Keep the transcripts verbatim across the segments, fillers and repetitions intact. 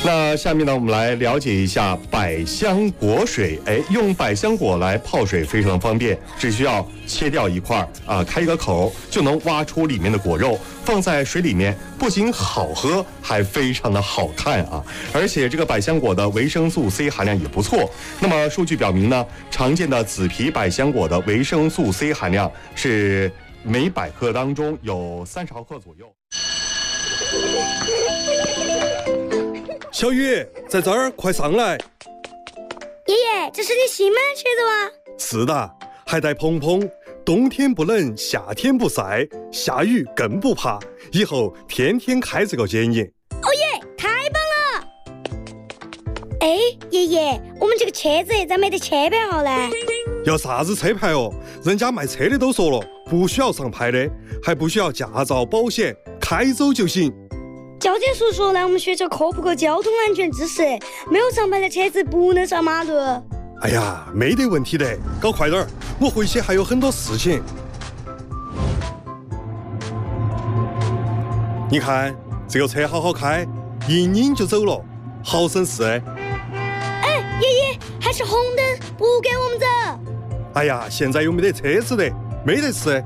那下面呢，我们来了解一下百香果水。哎，用百香果来泡水非常方便，只需要切掉一块啊，开一个口就能挖出里面的果肉，放在水里面，不仅好喝，还非常的好看啊！而且这个百香果的维生素 C 含量也不错。那么数据表明呢，常见的紫皮百香果的维生素 C 含量是每百克当中有三十毫克左右。 小雨，在这儿，快上来！ 爷爷，这是你新买的茄子吗？ 是的，还带蓬蓬，冬天不冷，夏天不晒，下雨更不怕，以后天天开这个检验。 哦耶，太棒了！哎，爷爷，我们这个茄子咋没得车牌号呢？ 要啥子车牌哦？人家卖车的都说了，不需要上牌的，还不需要驾照、保险，开走就行。 交警叔叔来我们学校科普个交通安全知识，没有上牌的车子不能上马路。 哎呀，没得问题的，搞快点儿，我回去还有很多事情。你看这个车好好开，一拧就走了，好省事。 哎，爷爷，还是红灯，不给我们走。 哎呀，现在又没得车子的，没得事。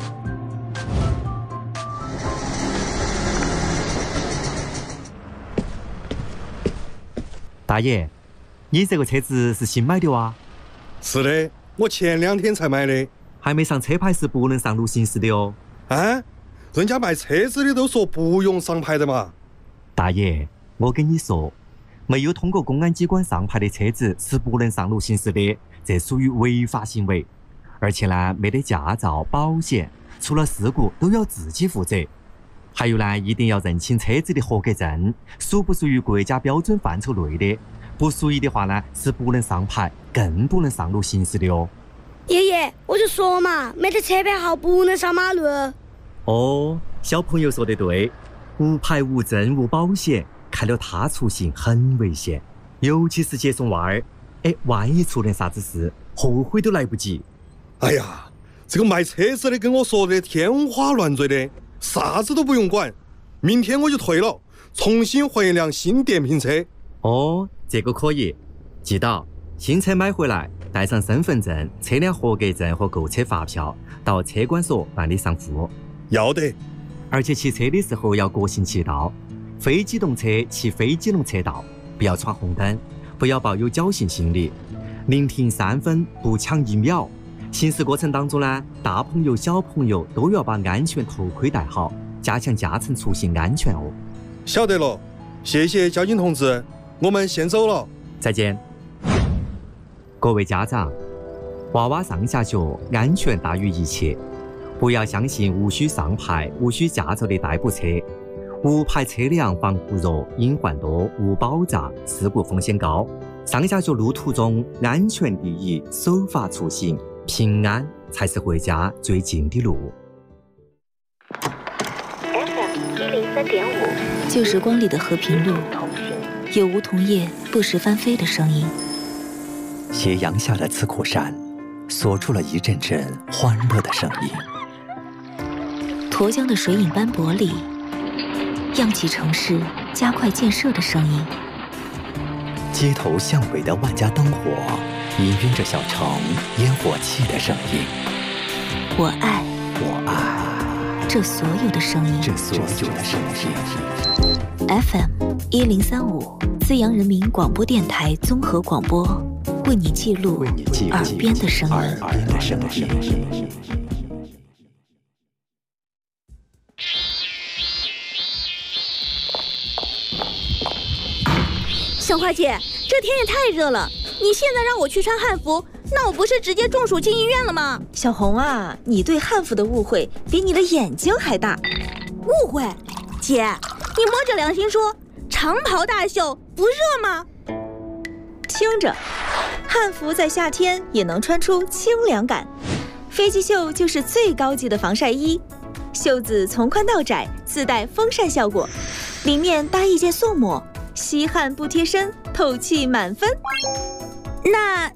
大爷，你这个车子是新买的哇？ 是的，我前两天才买的。 还没上车牌是不能上路行驶的哦。 啊？人家卖车子的都说不用上牌的嘛。 大爷，我跟你说，没有通过公安机关上牌的车子是不能上路行驶的，这属于违法行为。而且呢，没得驾照、保险，出了事故都要自己负责。还有呢，一定要认清车子的合格证，属不属于国家标准范畴内的，不属于的话呢，是不能上牌，更不能上路行驶的哦。 爷爷，我就说嘛，没得车牌号不能上马路。 哦，小朋友说得对，无牌无证无保险，开了他出行很危险，尤其是接送娃儿，哎，万一出点啥子事，后悔都来不及。 哎呀，这个卖车子的跟我说的天花乱坠的，啥子都不用管，明天我就退了，重新换一辆新电瓶车。 哦，这个可以，记到新车买回来，带上身份证、车辆合格证和购车发票，到车管所办理上户。 要得。 而且骑车的时候要国行骑道，非机动车骑非机动车道，不要闯红灯，不要抱有侥幸心理，宁停三分不抢一秒。行驶过程当中呢，大朋友小朋友都要把安全头盔戴好，加强驾乘出行安全哦。 晓得了，谢谢交警同志，我们先走了。 再见。各位家长，娃娃上下学安全大于一切，不要相信无需上牌、无需驾照的代步车。无牌车辆防护弱，隐患多，无保障，事故风险高。上下学路途中，安全第一，守法出行，平安才是回家最近的路。 F M 一零三点五， 旧时光里的和平路，有梧桐叶不时翻飞的声音。 斜阳下的刺口山，锁住了一阵阵欢乐的声音。 沱江的水影斑驳里，漾起城市加快建设的声音。 街头巷尾的万家灯火，氤氲着小城烟火气的声音。 我爱， 我爱这所有的声音， 这所有的声音。 F M 一零三五，资阳人民广播电台综合广播，为你记录耳边的声音。 耳边的声音。 小花姐，这天也太热了，你现在让我去穿汉服，那我不是直接中暑进医院了吗？ 小红啊，你对汉服的误会比你的眼睛还大。 误会？姐，你摸着良心说，长袍大袖不热吗？ 听着，汉服在夏天也能穿出清凉感。飞机袖就是最高级的防晒衣，袖子从宽到窄，自带风扇效果，里面搭一件素抹，吸汗不贴身，透气满分。 那